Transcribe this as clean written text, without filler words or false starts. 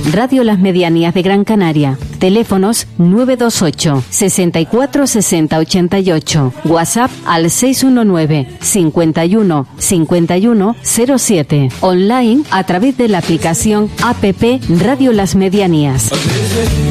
Radio Las Medianías de Gran Canaria. Teléfonos 928 64 60 88. WhatsApp al 619 51 51 07. Online a través de la aplicación APP Radio Las Medianías.